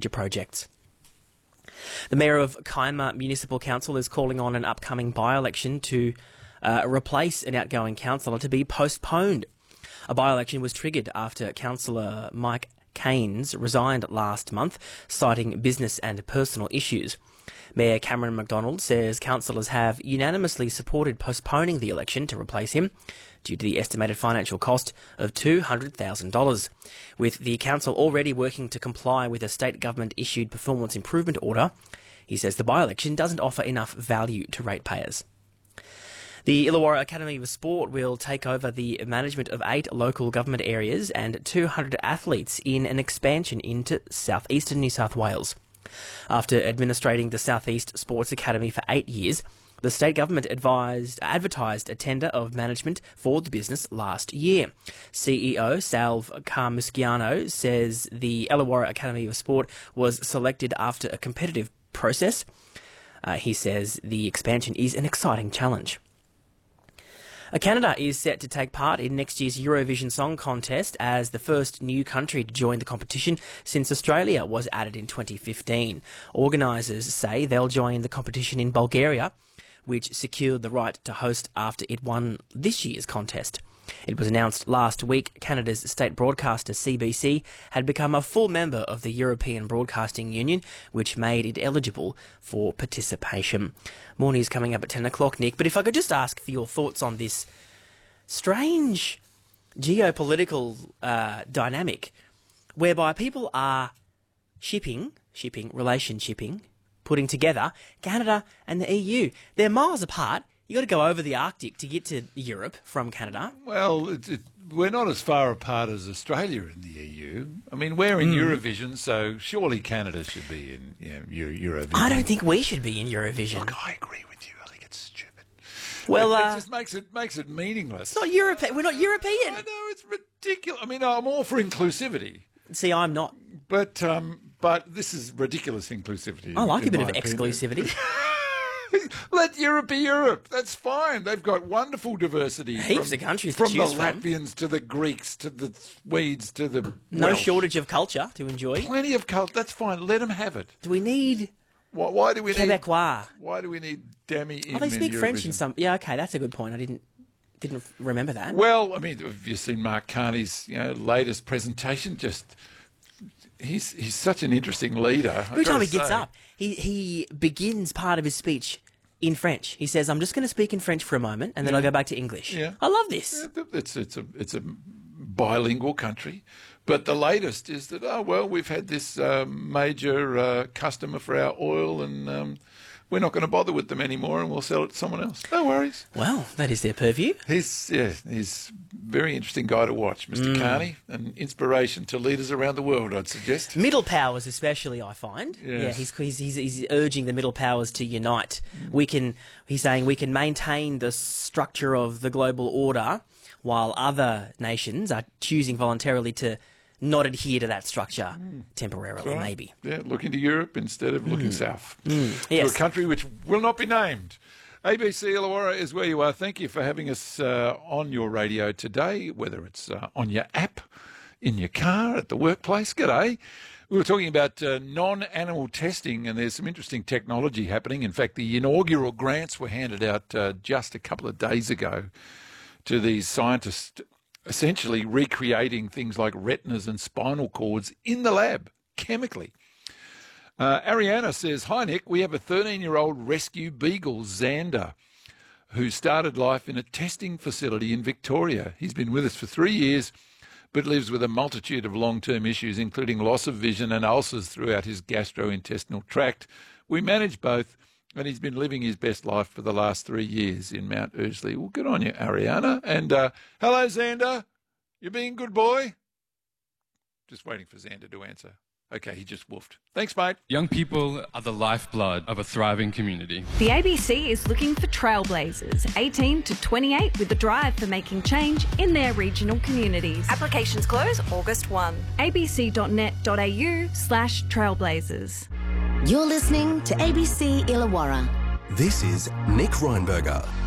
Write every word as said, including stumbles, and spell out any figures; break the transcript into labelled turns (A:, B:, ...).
A: infrastructure projects. The Mayor of Kiama Municipal Council is calling on an upcoming by-election to uh, replace an outgoing councillor to be postponed. A by-election was triggered after Councillor Mike Keynes resigned last month, citing business and personal issues. Mayor Cameron McDonald says councillors have unanimously supported postponing the election to replace him due to the estimated financial cost of two hundred thousand dollars. With the council already working to comply with a state government-issued performance improvement order, he says the by-election doesn't offer enough value to ratepayers. The Illawarra Academy of Sport will take over the management of eight local government areas and two hundred athletes in an expansion into southeastern New South Wales. After administrating the Southeast Sports Academy for eight years, the state government advised, advertised a tender of management for the business last year. C E O Salve Carmusciano says the Illawarra Academy of Sport was selected after a competitive process. Uh, he says the expansion is an exciting challenge. Canada is set to take part in next year's Eurovision Song Contest as the first new country to join the competition since Australia was added in twenty fifteen. Organisers say they'll join the competition in Bulgaria, which secured the right to host after it won this year's contest. It was announced last week Canada's state broadcaster C B C had become a full member of the European Broadcasting Union, which made it eligible for participation. More news coming up at ten o'clock, Nick, but if I could just ask for your thoughts on this strange geopolitical uh, dynamic whereby people are shipping, shipping, relation shipping, putting together Canada and the E U. They're miles apart. You got to go over the Arctic to get to Europe from Canada.
B: Well, it, it, we're not as far apart as Australia in the E U. I mean, we're in mm. Eurovision, so surely Canada should be in you know, Euro- Eurovision.
A: I don't think we should be in Eurovision.
B: Look, I agree with you. I think it's stupid.
A: Well,
B: it,
A: uh,
B: it just makes it makes it meaningless.
A: It's not European. We're not European.
B: I know, it's ridiculous. I mean, I'm all for inclusivity.
A: See, I'm not.
B: But um, but this is ridiculous inclusivity.
A: I like a bit of
B: opinion.
A: exclusivity.
B: Let Europe be Europe. That's fine. They've got wonderful diversity.
A: Heaps
B: from,
A: of countries
B: from
A: to choose
B: the
A: from.
B: Latvians to the Greeks to the Swedes to the
A: No
B: Welsh.
A: shortage of culture to enjoy.
B: Plenty of culture. That's fine. Let them have it.
A: Do we need
B: Why, why do we
A: Quebecois?
B: need? Why do we need Demi?
A: Oh, they speak French in some. Yeah, okay, that's a good point. I didn't didn't remember that.
B: Well, I mean, have you seen Mark Carney's you know latest presentation? Just he's he's such an interesting leader.
A: Every time he gets
B: say.
A: up, he he begins part of his speech in French. He says, "I'm just going to speak in French for a moment, and then
B: yeah.
A: I'll go back to English."
B: Yeah.
A: I love this.
B: Yeah, it's it's a it's a bilingual country, but the latest is that oh well, we've had this uh, major uh, customer for our oil, and um, we're not going to bother with them anymore, and we'll sell it to someone else. No worries.
A: Well, that is their purview.
B: He's yeah, he's a very interesting guy to watch, Mister Mm. Carney, an inspiration to leaders around the world, I'd suggest.
A: Middle powers, especially, I find.
B: Yes.
A: Yeah, he's, he's he's he's urging the middle powers to unite. Mm. We can. He's saying we can maintain the structure of the global order, while other nations are choosing voluntarily to not adhere to that structure mm. temporarily, right. maybe.
B: Yeah, looking to Europe instead of looking mm. south.
A: Mm. Yes.
B: To a country which will not be named. A B C Illawarra is where you are. Thank you for having us uh, on your radio today, whether it's uh, on your app, in your car, at the workplace. G'day. We were talking about uh, non-animal testing, and there's some interesting technology happening. In fact, the inaugural grants were handed out uh, just a couple of days ago to these scientists, essentially recreating things like retinas and spinal cords in the lab, chemically. Uh, Ariana says, "Hi Nick, we have a thirteen-year-old rescue beagle, Xander, who started life in a testing facility in Victoria. He's been with us for three years, but lives with a multitude of long-term issues, including loss of vision and ulcers throughout his gastrointestinal tract. We manage both, and he's been living his best life for the last three years in Mount Ursley." Well, good on you, Ariana. And uh, hello, Xander. You being a good boy? Just waiting for Xander to answer. Okay, he just woofed. Thanks, mate.
C: Young people are the lifeblood of a thriving community.
D: The A B C is looking for trailblazers, eighteen to twenty-eight, with a drive for making change in their regional communities.
E: Applications close August first.
D: abc.net.au slash trailblazers.
F: You're listening to A B C Illawarra.
G: This is Nick Reinberger.